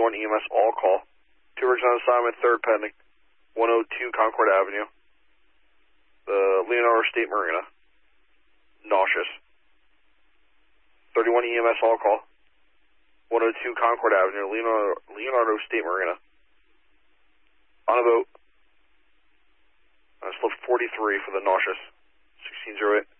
31 EMS all call. 2 rigs on assignment, 3rd pending. 102 Concord Avenue. The Leonardo State Marina. Nauseous. 31 EMS all call. 102 Concord Avenue, Leonardo State Marina. On a boat. Slope 43 for the Nauseous. 1608.